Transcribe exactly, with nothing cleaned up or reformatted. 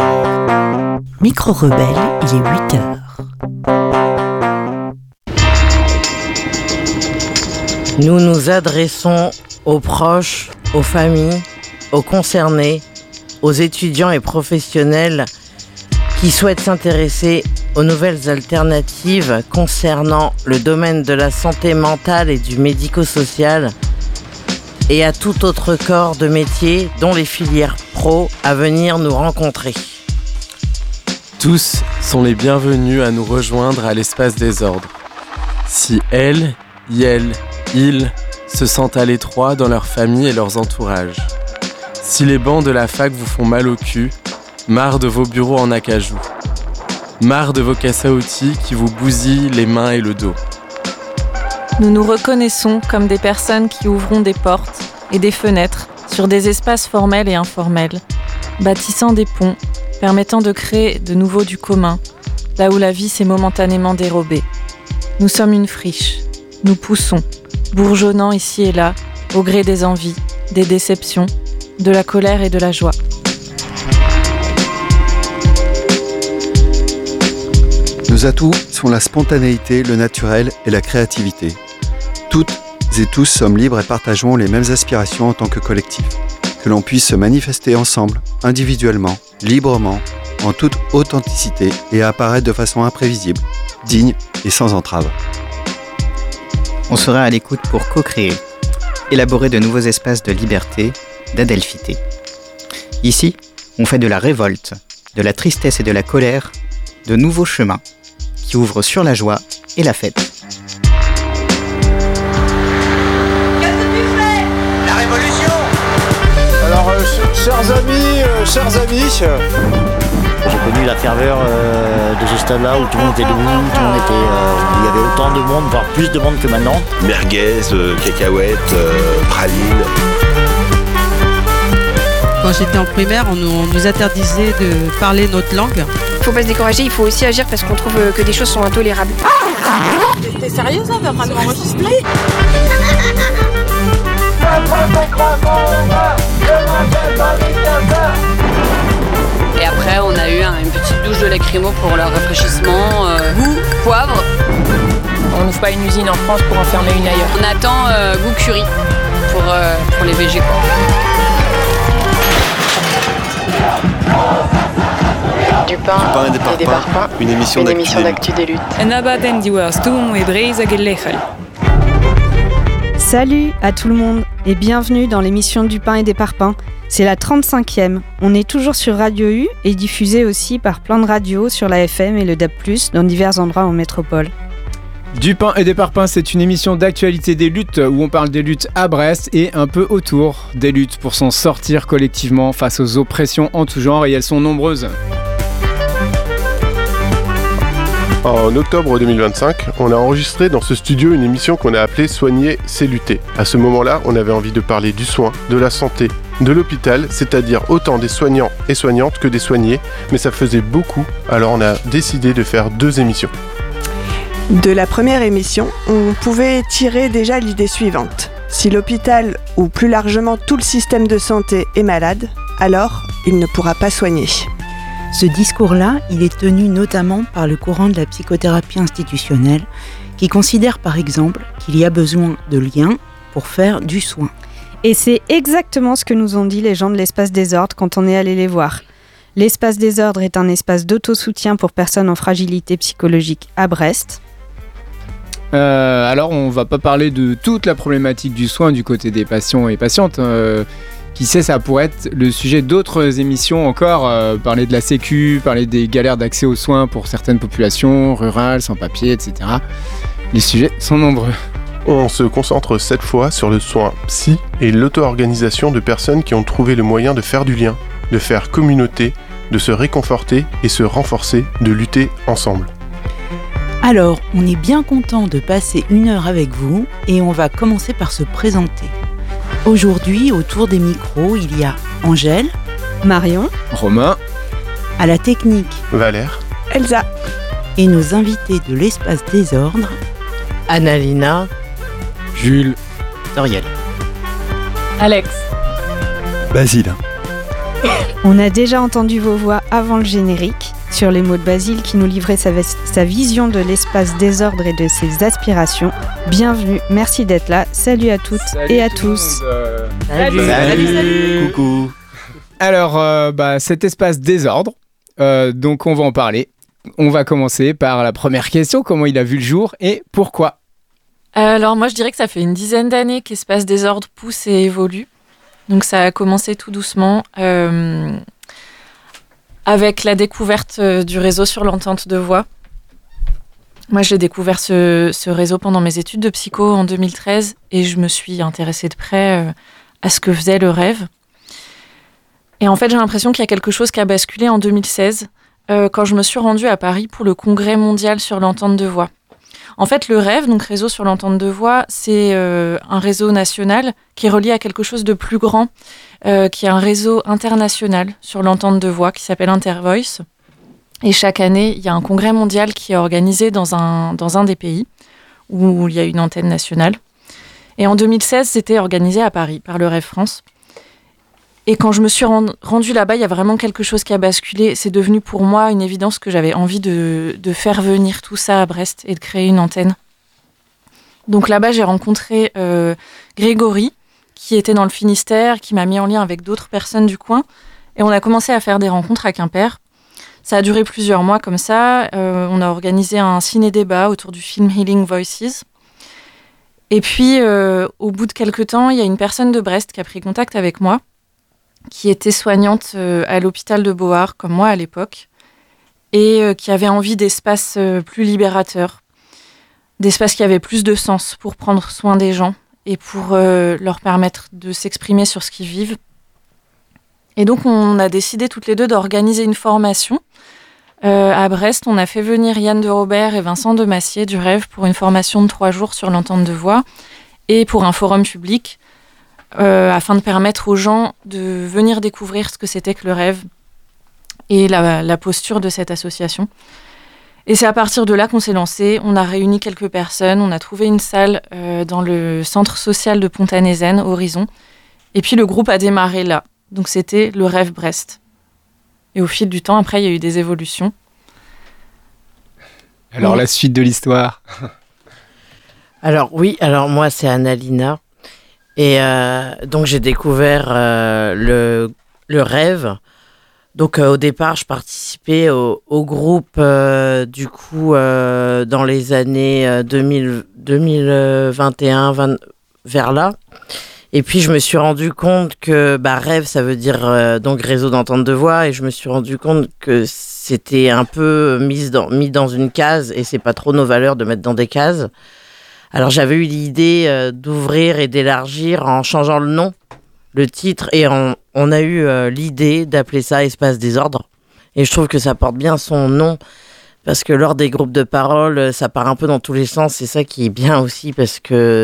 Micro-rebelle, il est huit heures. Nous nous adressons aux proches, aux familles, aux concernés, aux étudiants et professionnels qui souhaitent s'intéresser aux nouvelles alternatives concernant le domaine de la santé mentale et du médico-social et à tout autre corps de métier dont les filières pro à venir nous rencontrer. Tous sont les bienvenus à nous rejoindre à l'Espace des Ordres. Si elles, elles, ils se sentent à l'étroit dans leur famille et leurs entourages. Si les bancs de la fac vous font mal au cul, marre de vos bureaux en acajou. Marre de vos caisses à outils qui vous bousillent les mains et le dos. Nous nous reconnaissons comme des personnes qui ouvrons des portes et des fenêtres sur des espaces formels et informels, bâtissant des ponts, permettant de créer de nouveau du commun, là où la vie s'est momentanément dérobée. Nous sommes une friche, nous poussons, bourgeonnant ici et là, au gré des envies, des déceptions, de la colère et de la joie. Nos atouts sont la spontanéité, le naturel et la créativité. Toutes et tous sommes libres et partageons les mêmes aspirations en tant que collectif. Que l'on puisse se manifester ensemble, individuellement, librement, en toute authenticité et apparaître de façon imprévisible, digne et sans entrave. On sera à l'écoute pour co-créer, élaborer de nouveaux espaces de liberté, d'adelphité. Ici, on fait de la révolte, de la tristesse et de la colère, de nouveaux chemins qui ouvrent sur la joie et la fête. Qu'est-ce que tu fais ? La révolution ! Alors, euh, ch- chers amis, euh, chers amis... J'ai connu la ferveur euh, de ce stade-là où tout le monde était debout, tout le monde était, euh, il y avait autant de monde, voire plus de monde que maintenant. Merguez, euh, cacahuètes, euh, pralines. Quand j'étais en primaire, on nous, on nous interdisait de parler notre langue. Il ne faut pas se décourager, il faut aussi agir parce qu'on trouve que des choses sont intolérables. T'es sérieux ça ? T'es en train de m'enregistrer ? Et après, on a eu un, une petite douche de lacrymo pour leur rafraîchissement. Euh, goût, poivre. On n'ouvre pas une usine en France pour en fermer une ailleurs. On attend euh, goût curry pour, euh, pour les V G. Quoi. Du pain, du pain et des parpaings, et des parpaings. Une émission, une d'actu, émission des d'actu des luttes. Salut à tout le monde et bienvenue dans l'émission du pain et des parpaings. C'est la trente-cinquième. On est toujours sur Radio U et diffusé aussi par plein de radios sur la F M et le D A B plus, dans divers endroits en métropole. Du pain et des parpaings, c'est une émission d'actualité des luttes où on parle des luttes à Brest et un peu autour des luttes pour s'en sortir collectivement face aux oppressions en tout genre, et elles sont nombreuses. En octobre deux mille vingt-cinq, on a enregistré dans ce studio une émission qu'on a appelée « Soigner, c'est lutter ». À ce moment-là, on avait envie de parler du soin, de la santé, de l'hôpital, c'est-à-dire autant des soignants et soignantes que des soignés, mais ça faisait beaucoup, alors on a décidé de faire deux émissions. De la première émission, on pouvait tirer déjà l'idée suivante. Si l'hôpital, ou plus largement tout le système de santé, est malade, alors il ne pourra pas soigner. Ce discours-là, il est tenu notamment par le courant de la psychothérapie institutionnelle, qui considère par exemple qu'il y a besoin de liens pour faire du soin. Et c'est exactement ce que nous ont dit les gens de l'Espace des Ordres quand on est allé les voir. L'Espace des Ordres est un espace d'autosoutien pour personnes en fragilité psychologique à Brest. Euh, alors on va pas parler de toute la problématique du soin du côté des patients et patientes. Euh, qui sait, ça pourrait être le sujet d'autres émissions encore. Euh, parler de la sécu, parler des galères d'accès aux soins pour certaines populations rurales, sans papier, et cetera. Les sujets sont nombreux. On se concentre cette fois sur le soin psy et l'auto-organisation de personnes qui ont trouvé le moyen de faire du lien, de faire communauté, de se réconforter et se renforcer, de lutter ensemble. Alors, on est bien content de passer une heure avec vous et on va commencer par se présenter. Aujourd'hui, autour des micros, il y a Angèle, Marion, Romain, à la technique, Valère, Elsa et nos invités de l'Espace des Ordres, Annalina, Jules, Doriel, Alex, Basile. On a déjà entendu vos voix avant le générique sur les mots de Basile qui nous livrait sa, sa vision de l'espace désordre et de ses aspirations. Bienvenue, merci d'être là. Salut à toutes salut et à tout tous. Euh... Salut. Salut. Salut, salut. Coucou. Alors, euh, bah, cet espace désordre, euh, donc on va en parler. On va commencer par la première question, comment il a vu le jour et pourquoi ? Alors moi je dirais que ça fait une dizaine d'années qu'Espace Désordre pousse et évolue. Donc ça a commencé tout doucement euh, avec la découverte du réseau sur l'entente de voix. Moi j'ai découvert ce, ce réseau pendant mes études de psycho en deux mille treize et je me suis intéressée de près euh, à ce que faisait le rêve. Et en fait j'ai l'impression qu'il y a quelque chose qui a basculé en deux mille seize euh, quand je me suis rendue à Paris pour le congrès mondial sur l'entente de voix. En fait, le rêve, donc réseau sur l'entente de voix, c'est euh, un réseau national qui est relié à quelque chose de plus grand, euh, qui est un réseau international sur l'entente de voix qui s'appelle Intervoice. Et chaque année, il y a un congrès mondial qui est organisé dans un, dans un des pays où il y a une antenne nationale. Et en deux mille seize, c'était organisé à Paris par le Rêve France. Et quand je me suis rendue là-bas, il y a vraiment quelque chose qui a basculé. C'est devenu pour moi une évidence que j'avais envie de, de faire venir tout ça à Brest et de créer une antenne. Donc là-bas, j'ai rencontré euh, Grégory, qui était dans le Finistère, qui m'a mis en lien avec d'autres personnes du coin. Et on a commencé à faire des rencontres à Quimper. Ça a duré plusieurs mois comme ça. Euh, on a organisé un ciné-débat autour du film Healing Voices. Et puis, euh, au bout de quelques temps, il y a une personne de Brest qui a pris contact avec moi, qui était soignante euh, à l'hôpital de Beauhardt, comme moi à l'époque, et euh, qui avait envie d'espaces euh, plus libérateurs, d'espaces qui avaient plus de sens pour prendre soin des gens et pour euh, leur permettre de s'exprimer sur ce qu'ils vivent. Et donc, on a décidé toutes les deux d'organiser une formation. Euh, à Brest, on a fait venir Yann de Robert et Vincent de Massier du Rêve pour une formation de trois jours sur l'entente de voix et pour un forum public, Euh, afin de permettre aux gens de venir découvrir ce que c'était que le rêve et la, la posture de cette association. Et c'est à partir de là qu'on s'est lancé. On a réuni quelques personnes, on a trouvé une salle euh, dans le centre social de Pont-à-Nézen, Horizon. Et puis le groupe a démarré là. Donc c'était le Rêve Brest. Et au fil du temps, après, il y a eu des évolutions. Alors, oui. La suite de l'histoire. Alors oui, alors moi c'est Annalina. Et euh, donc j'ai découvert euh, le, le rêve. Donc euh, au départ, je participais au, au groupe euh, du coup euh, dans les années euh, deux mille, deux mille vingt et un, vingt, vers là. Et puis je me suis rendu compte que bah, rêve, ça veut dire euh, donc réseau d'entente de voix. Et je me suis rendu compte que c'était un peu mis dans, mis dans une case et c'est pas trop nos valeurs de mettre dans des cases. Alors j'avais eu l'idée euh, d'ouvrir et d'élargir en changeant le nom, le titre, et on, on a eu euh, l'idée d'appeler ça Espace Désordre. Et je trouve que ça porte bien son nom, parce que lors des groupes de parole, ça part un peu dans tous les sens, c'est ça qui est bien aussi, parce que